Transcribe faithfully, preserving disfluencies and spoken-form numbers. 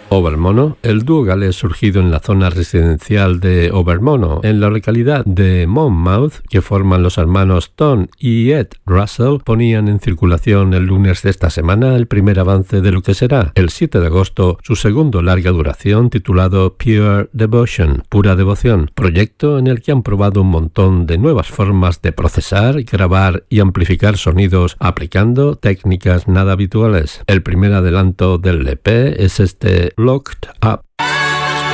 Overmono, el dúo galés surgido en la zona residencial de Overmono, en la localidad de Monmouth, que forman los hermanos Tom y Ed Russell, ponían en circulación el lunes de esta semana el primer avance de lo que será, el siete de agosto, su segundo larga duración titulado Pure Devotion, Pura Devoción, proyecto en el que han probado un montón de nuevas formas de procesar, grabar y amplificar sonidos aplicando técnicas nada habituales. El primer adelanto del E P es este Locked Up.